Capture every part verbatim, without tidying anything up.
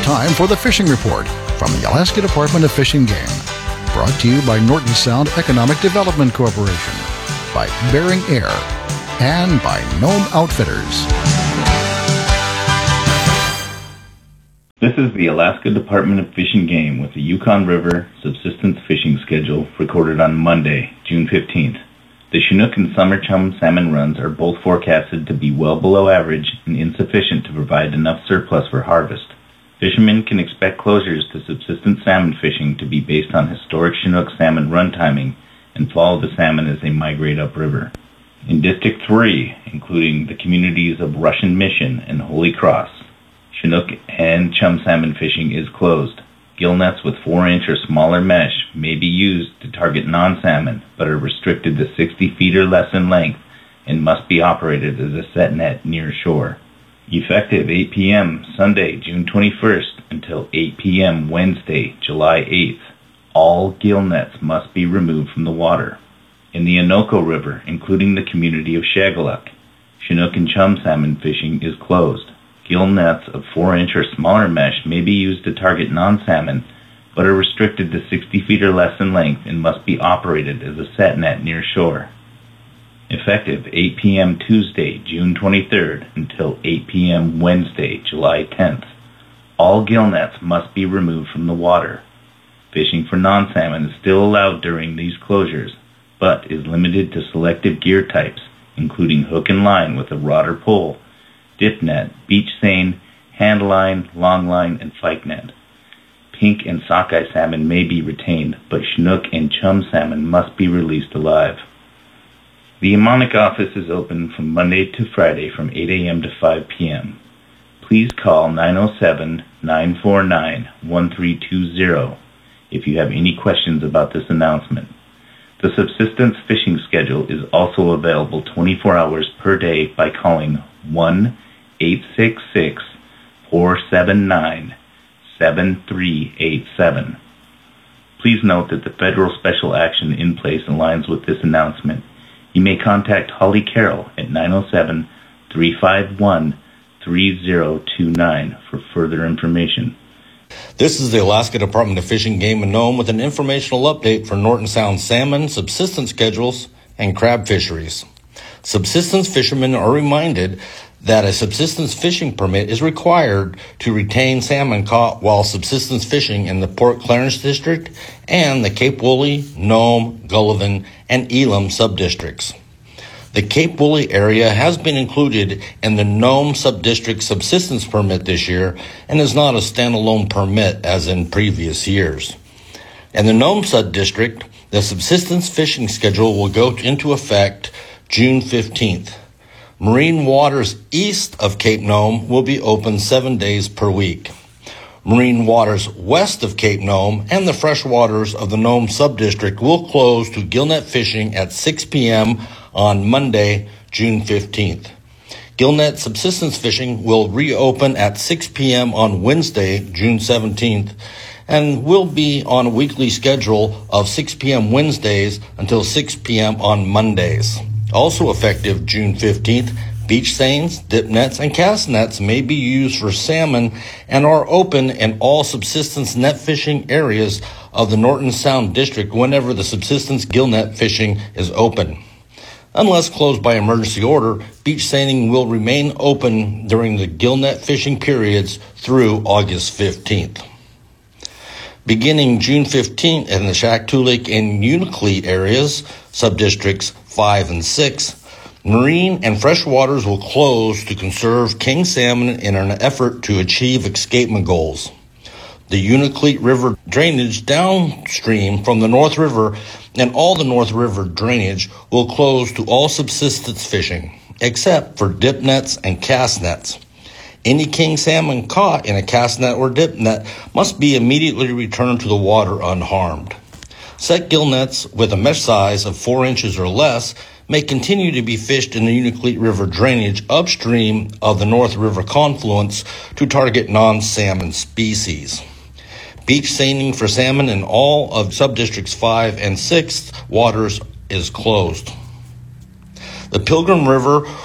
time for the Fishing Report from the Alaska Department of Fish and Game. Brought to you by Norton Sound Economic Development Corporation, by Bering Air, and by Nome Outfitters. This is the Alaska Department of Fish and Game with the Yukon River subsistence fishing schedule recorded on Monday, June fifteenth. The Chinook and summer chum salmon runs are both forecasted to be well below average and insufficient to provide enough surplus for harvest. Fishermen can expect closures to subsistence salmon fishing to be based on historic Chinook salmon run timing and follow the salmon as they migrate upriver. In District three, including the communities of Russian Mission and Holy Cross, Chinook and chum salmon fishing is closed. Gill nets with four inch or smaller mesh may be used to target non-salmon, but are restricted to sixty feet or less in length and must be operated as a set net near shore. Effective eight p.m. Sunday, June twenty-first until eight p.m. Wednesday, July eighth, all gill nets must be removed from the water. In the Anoka River, including the community of Shagaluk, Chinook and chum salmon fishing is closed. Gill nets of four inch or smaller mesh may be used to target non-salmon, but are restricted to sixty feet or less in length and must be operated as a set net near shore. Effective eight p.m. Tuesday, June twenty-third until eight p.m. Wednesday, July tenth, all gill nets must be removed from the water. Fishing for non-salmon is still allowed during these closures, but is limited to selective gear types, including hook and line with a rod or pole, dip net, beach seine, hand line, long line, and fyke net. Pink and sockeye salmon may be retained, but Chinook and chum salmon must be released alive. The Emonic office is open from Monday to Friday from eight a.m. to five p.m. Please call nine oh seven, nine four nine, one three two zero if you have any questions about this announcement. The subsistence fishing schedule is also available twenty-four hours per day by calling one eight six six, four seven nine, seven three eight seven. Please note that the federal special action in place aligns with this announcement. You may contact Holly Carroll at nine oh seven, three five one, three oh two nine for further information. This is the Alaska Department of Fish and Game in Nome with an informational update for Norton Sound salmon, subsistence schedules, and crab fisheries. Subsistence fishermen are reminded that a subsistence fishing permit is required to retain salmon caught while subsistence fishing in the Port Clarence District and the Cape Woolly, Nome, Gullivan, and Elam subdistricts. The Cape Woolly area has been included in the Nome subdistrict subsistence permit this year and is not a standalone permit as in previous years. In the Nome subdistrict, the subsistence fishing schedule will go into effect June fifteenth. Marine waters east of Cape Nome will be open seven days per week. Marine waters west of Cape Nome and the freshwaters of the Nome subdistrict will close to gillnet fishing at six p.m. on Monday, June fifteenth. Gillnet subsistence fishing will reopen at six p.m. on Wednesday, June seventeenth, and will be on a weekly schedule of six p.m. Wednesdays until six p.m. on Mondays. Also effective June fifteenth, beach seines, dip nets, and cast nets may be used for salmon and are open in all subsistence net fishing areas of the Norton Sound District whenever the subsistence gill net fishing is open. Unless closed by emergency order, beach seining will remain open during the gill net fishing periods through August fifteenth. Beginning June fifteenth in the Shaktoolik and Unalakleet areas, subdistricts five and six, marine and fresh waters will close to conserve king salmon in an effort to achieve escapement goals. The Unalakleet River drainage downstream from the North River and all the North River drainage will close to all subsistence fishing, except for dip nets and cast nets. Any king salmon caught in a cast net or dip net must be immediately returned to the water unharmed. Set gill nets with a mesh size of four inches or less may continue to be fished in the Unalakleet River drainage upstream of the North River confluence to target non-salmon species. Beach seining for salmon in all of subdistricts five and six waters is closed. The Pilgrim River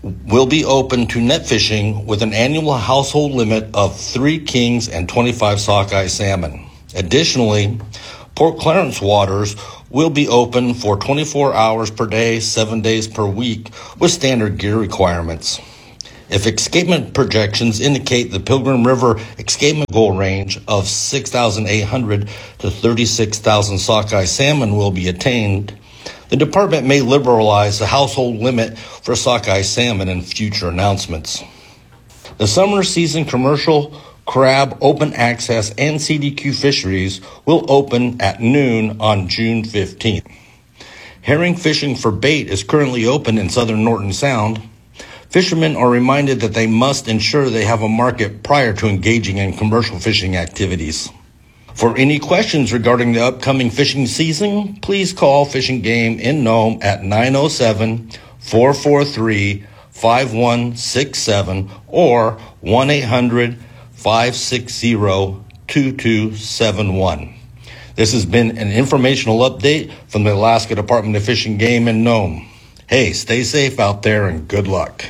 will be open to net fishing with an annual household limit of three kings and twenty-five sockeye salmon. Additionally, Port Clarence waters will be open for twenty-four hours per day, seven days per week, with standard gear requirements. If escapement projections indicate the Pilgrim River escapement goal range of six thousand eight hundred to thirty-six thousand sockeye salmon will be attained, the department may liberalize the household limit for sockeye salmon in future announcements. The summer season commercial crab open access and C D Q fisheries will open at noon on June fifteenth. Herring fishing for bait is currently open in southern Norton Sound. Fishermen are reminded that they must ensure they have a market prior to engaging in commercial fishing activities. For any questions regarding the upcoming fishing season, please call Fish and Game in Nome at nine oh seven, four four three, five one six seven or one eight hundred, five six zero, two two seven one. This has been an informational update from the Alaska Department of Fish and Game in Nome. Hey, stay safe out there and good luck.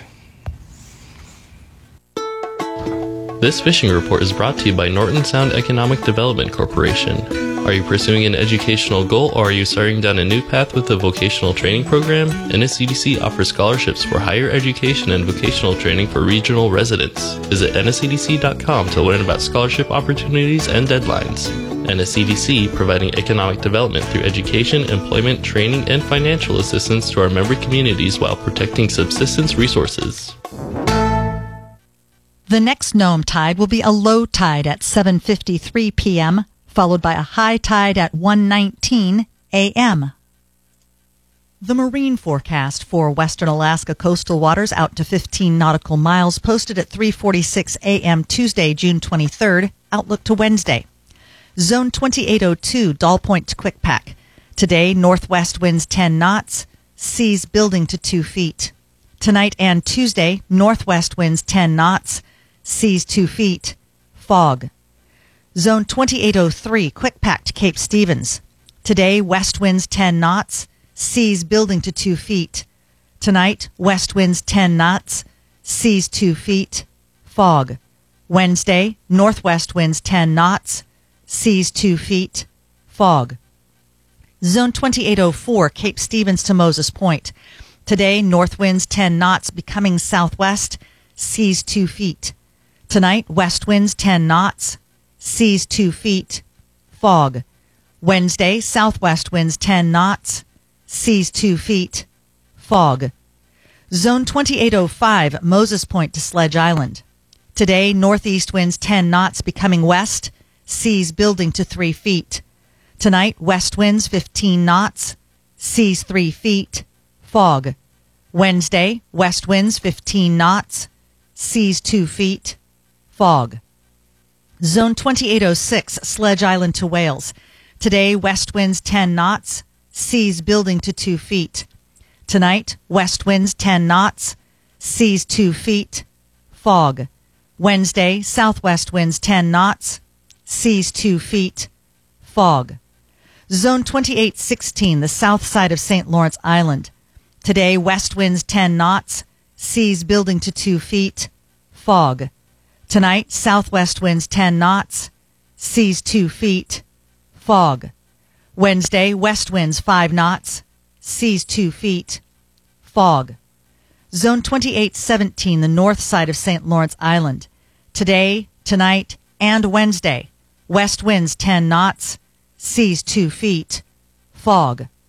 This fishing report is brought to you by Norton Sound Economic Development Corporation. Are you pursuing an educational goal or are you starting down a new path with a vocational training program? N S C D C offers scholarships for higher education and vocational training for regional residents. Visit N S C D C dot com to learn about scholarship opportunities and deadlines. N S C D C, providing economic development through education, employment, training, and financial assistance to our member communities while protecting subsistence resources. The next Nome tide will be a low tide at seven fifty-three p.m., followed by a high tide at one nineteen a.m. The marine forecast for western Alaska coastal waters out to fifteen nautical miles posted at three forty-six a.m. Tuesday, June twenty-third. Outlook to Wednesday. Zone twenty-eight oh two, Doll Point to Quickpack. Today, northwest winds ten knots, seas building to two feet. Tonight and Tuesday, northwest winds ten knots, seas two feet, fog. Zone twenty-eight oh three, Quickpack to Cape Stevens. Today, west winds ten knots, seas building to two feet. Tonight, west winds ten knots, seas two feet, fog. Wednesday, northwest winds ten knots, seas two feet, fog. Zone twenty-eight oh four, Cape Stevens to Moses Point. Today, north winds ten knots, becoming southwest, seas two feet. Tonight, west winds ten knots, seas two feet, fog. Wednesday, southwest winds ten knots, seas two feet, fog. Zone twenty-eight oh five, Moses Point to Sledge Island. Today, northeast winds ten knots, becoming west, seas building to three feet. Tonight, west winds fifteen knots, seas three feet, fog. Wednesday, west winds fifteen knots, seas two feet, fog. Zone twenty-eight oh six, Sledge Island to Wales. Today, west winds ten knots, seas building to two feet. Tonight, west winds ten knots, seas two feet, fog. Wednesday, southwest winds ten knots, seas two feet, fog. Zone twenty-eight sixteen, the south side of Saint Lawrence Island. Today, west winds ten knots, seas building to two feet, fog. Tonight, southwest winds ten knots, seas two feet, fog. Wednesday, west winds five knots, seas two feet, fog. Zone twenty-eight seventeen, the north side of Saint Lawrence Island. Today, tonight, and Wednesday, west winds ten knots, seas two feet, fog.